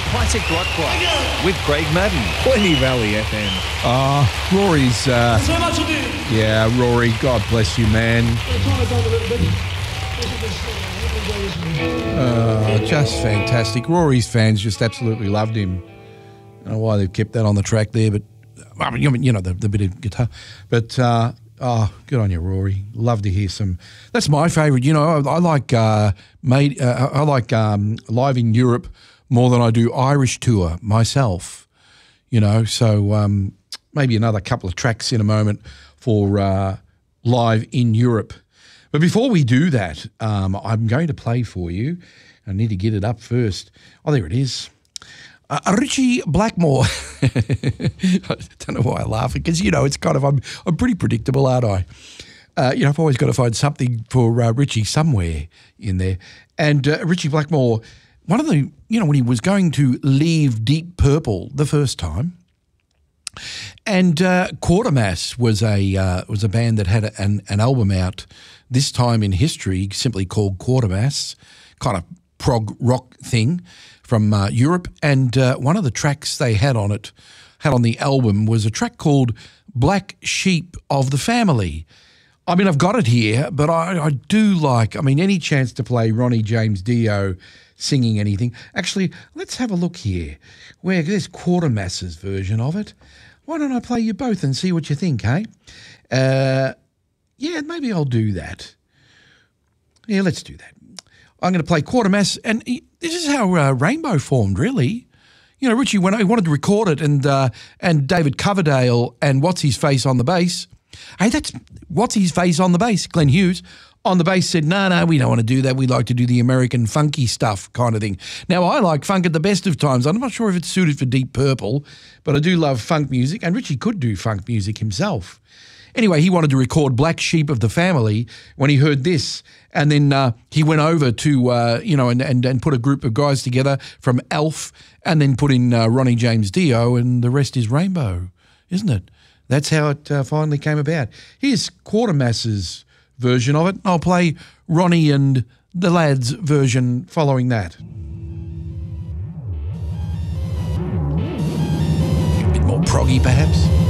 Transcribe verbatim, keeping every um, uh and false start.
Classic Rock Club with Craig Madden. Plenty Valley F M. Uh, Rory's, uh, yeah, Rory, God bless you, man. Uh, just fantastic. Rory's fans just absolutely loved him. I don't know why they've kept that on the track there, but I mean, you know, the, the bit of guitar. But, uh, oh, good on you, Rory. Love to hear some. That's my favourite. You know, I, I like uh, made. Uh, I like um, Live in Europe more than I do Irish Tour myself. You know, so um, maybe another couple of tracks in a moment for uh, Live in Europe. But before we do that, um, I'm going to play for you. I need to get it up first. Oh, there it is. Uh, Ritchie Blackmore. I don't know why I laugh, because, you know, it's kind of, I'm I'm pretty predictable, aren't I? Uh, you know, I've always got to find something for uh, Ritchie somewhere in there. And uh, Ritchie Blackmore, one of the, you know, when he was going to leave Deep Purple the first time, and uh, Quatermass was a uh, was a band that had a, an, an album out this time in history simply called Quatermass, kind of prog rock thing from uh, Europe. And uh, one of the tracks they had on it, had on the album, was a track called Black Sheep of the Family. I mean, I've got it here, but I, I do like, I mean, any chance to play Ronnie James Dio singing anything. Actually, let's have a look here. Where there's Quatermass's version of it. Why don't I play you both and see what you think, hey? Uh, yeah, maybe I'll do that. Yeah, let's do that. I'm going to play Quatermass, and this is how uh, Rainbow formed, really. You know, Ritchie, when I wanted to record it, and uh, and David Coverdale and What's His Face on the bass. Hey, that's What's His Face on the bass, Glenn Hughes. On the bass said, no, no, we don't want to do that. We like to do the American funky stuff kind of thing. Now, I like funk at the best of times. I'm not sure if it's suited for Deep Purple, but I do love funk music, and Ritchie could do funk music himself. Anyway, he wanted to record Black Sheep of the Family when he heard this, and then uh, he went over to, uh, you know, and, and, and put a group of guys together from Elf, and then put in uh, Ronnie James Dio, and the rest is Rainbow, isn't it? That's how it uh, finally came about. Here's Quatermass's version of it. I'll play Ronnie and the lads' version following that. A bit more proggy, perhaps.